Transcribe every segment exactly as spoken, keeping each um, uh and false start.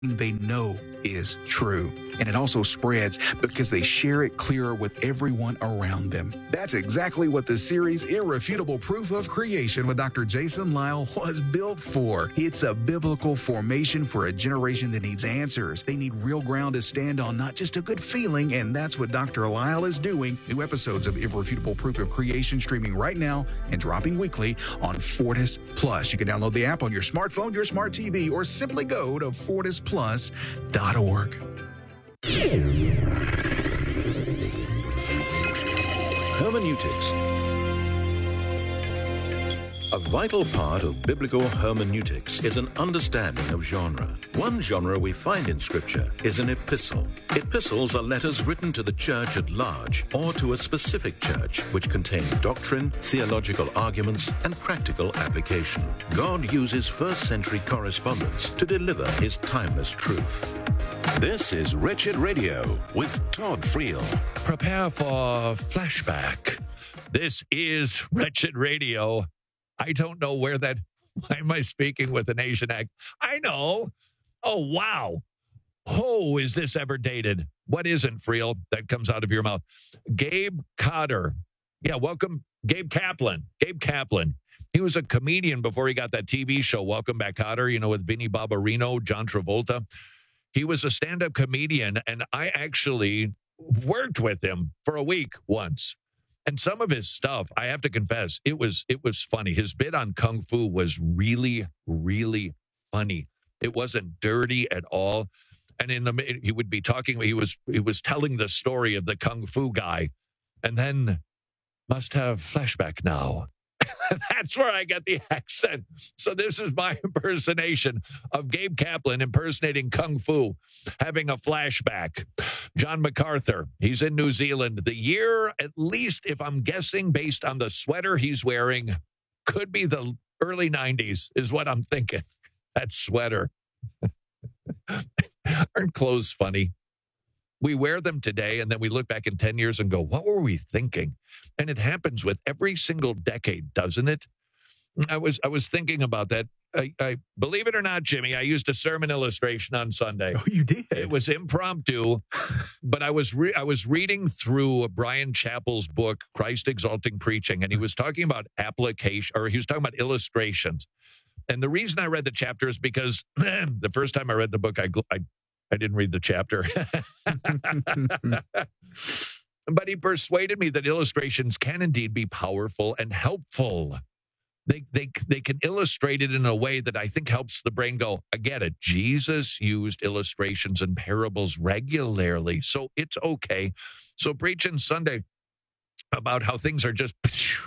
they know is true. And it also spreads because they share it clearer with everyone around them. That's exactly what the series Irrefutable Proof of Creation with Doctor Jason Lisle was built for. It's a biblical formation for a generation that needs answers. They need real ground to stand on, not just a good feeling, and that's what Doctor Lisle is doing. New episodes of Irrefutable Proof of Creation streaming right now and dropping weekly on Fortis Plus. You can download the app on your smartphone, your smart T V, or simply go to fortis plus dot org. Hermeneutics. A vital part of biblical hermeneutics is an understanding of genre. One genre we find in Scripture is an epistle. Epistles are letters written to the church at large or to a specific church which contain doctrine, theological arguments, and practical application. God uses first century correspondence to deliver his timeless truth. This is Wretched Radio with Todd Friel. Prepare for flashback. This is Wretched Radio. I don't know where that... Why am I speaking with an Asian accent? I know. Oh, wow. Oh, is this ever dated? What isn't, Friel, that comes out of your mouth? Gabe Cotter. Yeah, welcome. Gabe Kaplan. Gabe Kaplan. He was a comedian before he got that T V show, Welcome Back, Cotter, you know, with Vinnie Barbarino, John Travolta. He was a stand-up comedian, and I actually worked with him for a week once. And some of his stuff, I have to confess, it was it was funny. His bit on Kung Fu was really, really funny. It wasn't dirty at all. And in the he would be talking, he was he was telling the story of the Kung Fu guy, and then must have flashback now. That's where I get the accent. So this is my impersonation of Gabe Kaplan impersonating Kung Fu, having a flashback. John MacArthur, he's in New Zealand. The year, at least if I'm guessing based on the sweater he's wearing, could be the early nineties is what I'm thinking. That sweater. Aren't clothes funny? We wear them today, and then we look back in ten years and go, what were we thinking? And it happens with every single decade, doesn't it? I was I was thinking about that. I, I believe it or not, Jimmy, I used a sermon illustration on Sunday. Oh, you did? It was impromptu, but I was re- I was reading through Brian Chappell's book, Christ Exalting Preaching, and he was talking about application, or he was talking about illustrations. And the reason I read the chapter is because the first time I read the book, I I I didn't read the chapter. But he persuaded me that illustrations can indeed be powerful and helpful. They, they, they can illustrate it in a way that I think helps the brain go, I get it. Jesus used illustrations and parables regularly, so it's okay. So preaching Sunday about how things are just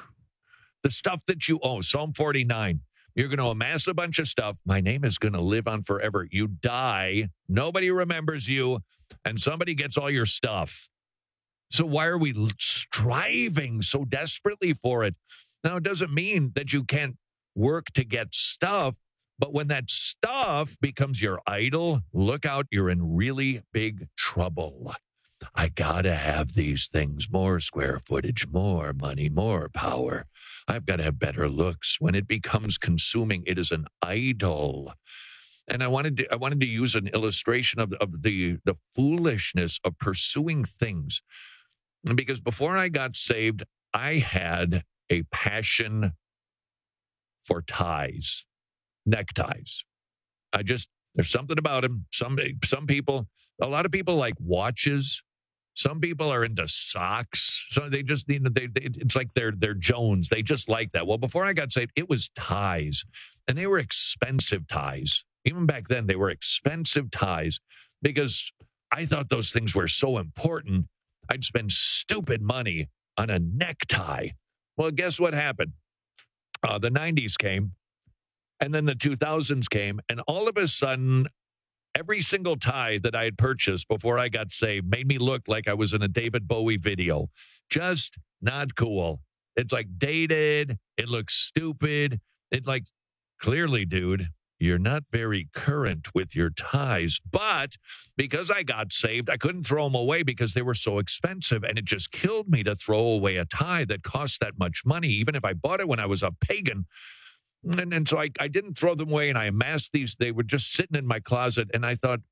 the stuff that you own. Psalm forty-nine. You're going to amass a bunch of stuff. My name is going to live on forever. You die. Nobody remembers you. And somebody gets all your stuff. So why are we striving so desperately for it? Now, it doesn't mean that you can't work to get stuff. But when that stuff becomes your idol, look out, you're in really big trouble. I got to have these things, more square footage, more money, more power. I've got to have better looks. When it becomes consuming, it is an idol. And I wanted to, I wanted to use an illustration of, of the, the foolishness of pursuing things. Because before I got saved, I had a passion for ties, neckties. I just, there's something about them. Some, some people, a lot of people like watches. Some people are into socks. So they just need, they, they, it's like they're, they're Jones. They just like that. Well, before I got saved, it was ties. And they were expensive ties. Even back then, they were expensive ties because I thought those things were so important. I'd spend stupid money on a necktie. Well, guess what happened? Uh, the nineties came, and then the two thousands came, and all of a sudden, every single tie that I had purchased before I got saved made me look like I was in a David Bowie video. Just not cool. It's like dated. It looks stupid. It like, clearly, dude, you're not very current with your ties. But because I got saved, I couldn't throw them away because they were so expensive. And it just killed me to throw away a tie that cost that much money. Even if I bought it when I was a pagan, And, and so I, I didn't throw them away, and I amassed these. They were just sitting in my closet, and I thought,